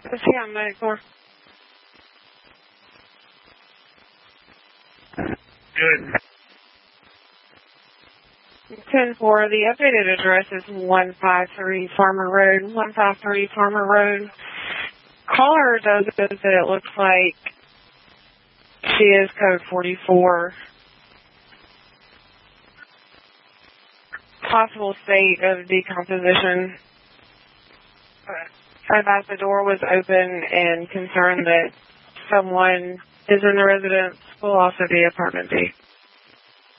Is he on medical? Good. 10-4, the updated address is 153 Farmer Road. 153 Farmer Road. Caller does it that it looks like she is code 44. Possible state of decomposition. I thought the door was open and concerned that someone is in the residence. Will also be apartment B.